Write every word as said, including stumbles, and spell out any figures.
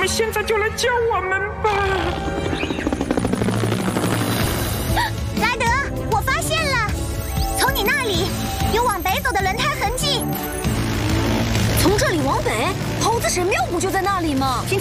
们现在就来救我们吧！ 莱德，我发现了，从你那里有往北走的轮胎痕迹。 从这里往北，猴子神庙不就在那里吗？